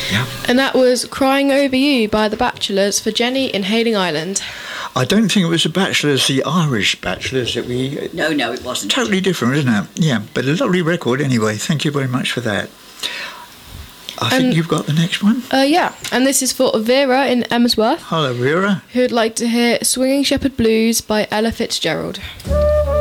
Yeah. And that was Crying Over You by The Bachelors for Jenny in Hayling Island. I don't think it was the Bachelors, the Irish Bachelors that we... No, it wasn't. Totally different, isn't it? Yeah, but a lovely record anyway. Thank you very much for that. I think you've got the next one. Yeah, and this is for Vera in Emsworth. Hello, Vera. Who'd like to hear Swinging Shepherd Blues by Ella Fitzgerald.